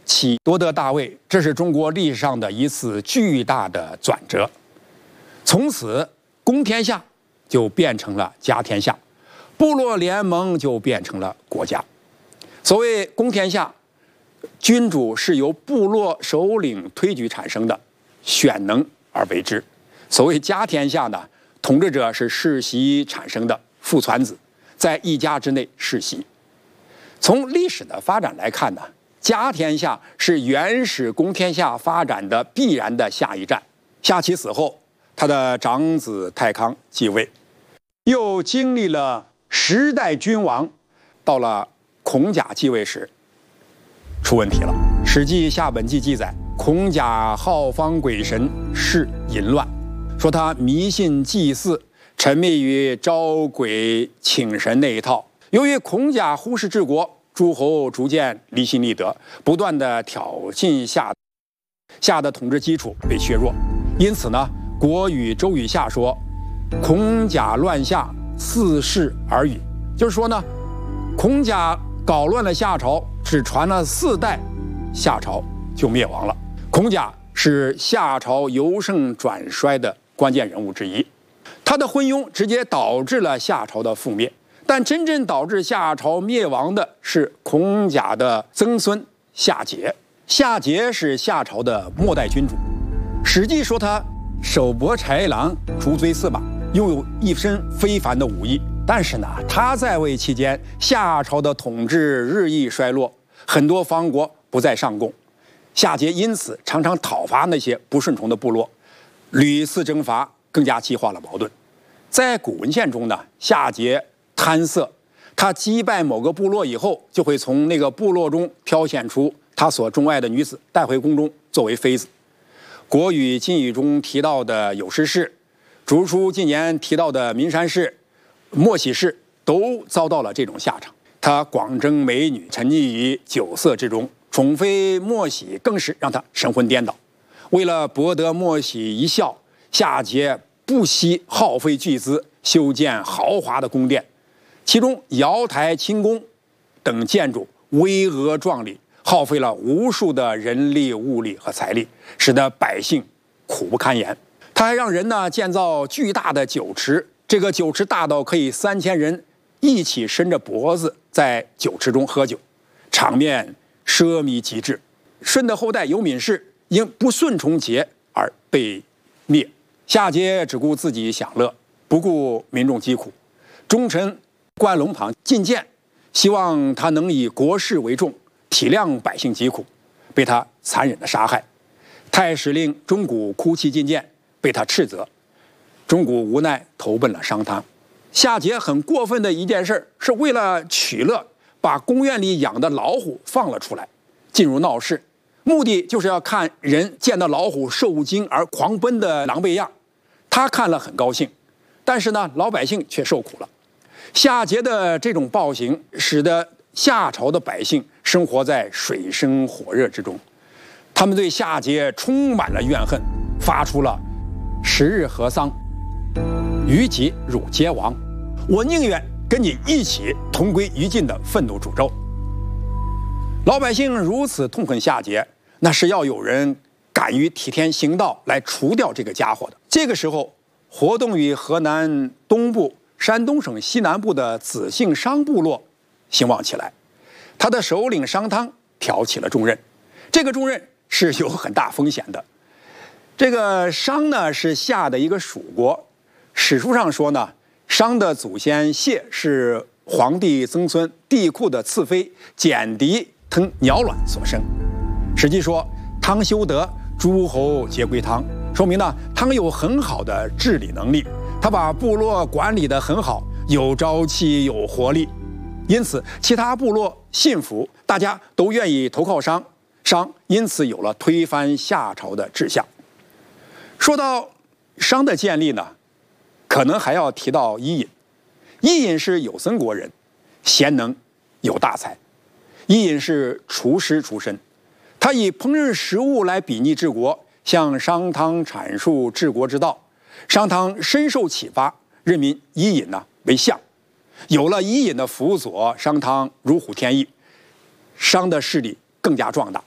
起夺得大位，这是中国历史上的一次巨大的转折。从此，公天下就变成了家天下，部落联盟就变成了国家。所谓公天下，君主是由部落首领推举产生的，选能而为之；所谓家天下呢，统治者是世袭产生的，父传子，在一家之内世袭。从历史的发展来看呢，家天下是原始公天下发展的必然的下一站。夏启死后，他的长子太康继位，又经历了10代君王，到了孔甲继位时，出问题了。《史记·夏本纪》记载，孔甲好方鬼神，事淫乱，说他迷信祭祀，沉迷于招鬼请神那一套。由于孔甲忽视治国，诸侯逐渐离心力得，不断的挑衅夏的统治基础被削弱。因此呢，国语周语下说，孔甲乱夏，四世而已。就是说呢，孔甲搞乱了夏朝，只传了4代，夏朝就灭亡了。孔甲是夏朝由盛转衰的关键人物之一，他的昏庸直接导致了夏朝的覆灭。但真正导致夏朝灭亡的是孔甲的曾孙夏桀。夏桀是夏朝的末代君主，《史记》说他手搏豺狼，逐追四马，拥有一身非凡的武艺。但是呢，他在位期间，夏朝的统治日益衰落，很多方国不再上贡。夏桀因此常常讨伐那些不顺从的部落，屡次征伐，更加激化了矛盾。在古文献中呢，夏桀贪色，他击败某个部落以后，就会从那个部落中挑选出他所钟爱的女子，带回宫中作为妃子。国语、晋语中提到的有师氏，竹书近年提到的岷山氏、莫喜氏，都遭到了这种下场。他广征美女，沉溺于酒色之中，宠妃莫喜更是让他神魂颠倒。为了博得莫喜一笑，夏桀不惜耗费巨资修建豪华的宫殿，其中瑶台、清宫等建筑巍峨壮丽，耗费了无数的人力、物力和财力，使得百姓苦不堪言。他还让人呢建造巨大的酒池，这个酒池大到可以3000人一起伸着脖子在酒池中喝酒，场面奢靡极致。舜的后代有闵氏因不顺从桀而被灭。夏桀只顾自己享乐，不顾民众疾苦。忠臣关龙旁进谏，希望他能以国事为重，体谅百姓疾苦，被他残忍的杀害。太史令钟鼓哭泣进谏，被他斥责。钟鼓无奈投奔了商汤。夏桀很过分的一件事是为了取乐，把宫院里养的老虎放了出来，进入闹市，目的就是要看人见到老虎受惊而狂奔的狼狈样。他看了很高兴，但是呢，老百姓却受苦了。夏桀的这种暴行，使得夏朝的百姓生活在水深火热之中，他们对夏桀充满了怨恨，发出了10日河丧，于己汝皆亡，我宁愿跟你一起同归于尽的愤怒诅咒。老百姓如此痛恨夏桀，那是要有人敢于替天行道来除掉这个家伙的。这个时候，活动于河南东部、山东省西南部的子姓商部落兴旺起来，他的首领商汤挑起了重任。这个重任是有很大风险的。这个商呢是夏的一个属国，史书上说呢，商的祖先谢是皇帝曾孙帝喾的次妃简狄吞鸟卵所生。史记说汤修德，诸侯皆归汤，说明呢汤有很好的治理能力，他把部落管理得很好，有朝气有活力，因此其他部落信服，大家都愿意投靠商，因此有了推翻夏朝的志向。说到商的建立呢，可能还要提到伊尹。伊尹是有森国人，贤能有大才。伊尹是厨师出身，他以烹饪食物来比拟治国，向商汤阐述治国之道。商汤深受启发，任命伊尹为相。有了伊尹的辅佐，商汤如虎添翼，商的势力更加壮大。